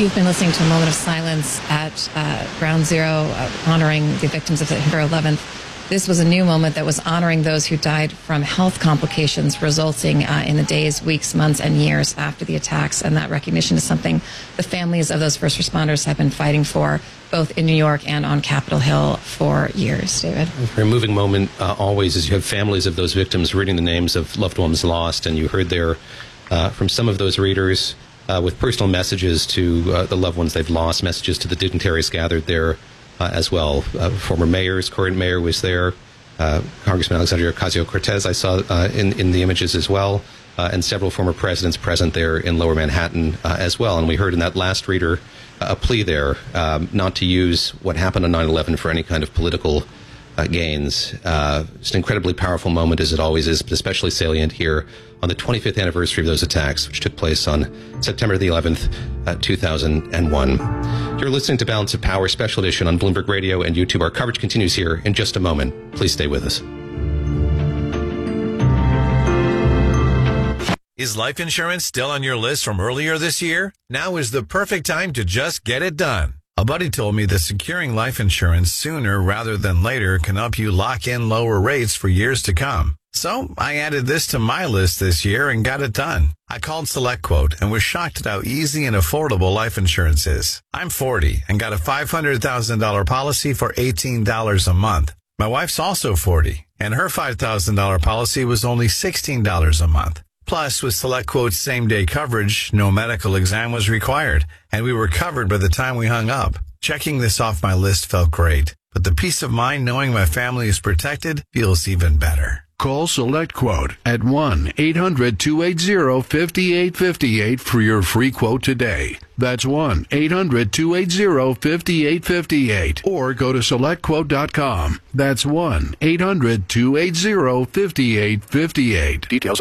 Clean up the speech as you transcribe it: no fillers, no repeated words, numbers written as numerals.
You've been listening to a moment of silence at Ground Zero, honoring the victims of September 11th. This was a new moment that was honoring those who died from health complications resulting in the days, weeks, months, and years after the attacks. And that recognition is something the families of those first responders have been fighting for, both in New York and on Capitol Hill for years. David? A very moving moment always as you have families of those victims reading the names of loved ones lost. And you heard there from some of those readers with personal messages to the loved ones they've lost, messages to the dignitaries gathered there as well. Former mayors, current mayor was there. Congressman Alexandria Ocasio-Cortez I saw in the images as well, and several former presidents present there in Lower Manhattan as well. And we heard in that last reader a plea there not to use what happened on 9/11 for any kind of political gains. Just an incredibly powerful moment, as it always is, but especially salient here on the 25th anniversary of those attacks, which took place on September the 11th, 2001. You're listening to Balance of Power Special Edition on Bloomberg Radio and YouTube. Our coverage continues here in just a moment. Please stay with us. Is life insurance still on your list from earlier this year? Now is the perfect time to just get it done. A buddy told me that securing life insurance sooner rather than later can help you lock in lower rates for years to come. So I added this to my list this year and got it done. I called SelectQuote and was shocked at how easy and affordable life insurance is. I'm 40 and got a $500,000 policy for $18 a month. My wife's also 40 and her $5,000 policy was only $16 a month. Plus, with SelectQuote's same-day coverage, no medical exam was required, and we were covered by the time we hung up. Checking this off my list felt great, but the peace of mind knowing my family is protected feels even better. Call SelectQuote at 1-800-280-5858 for your free quote today. That's 1-800-280-5858. Or go to SelectQuote.com. That's 1-800-280-5858. Details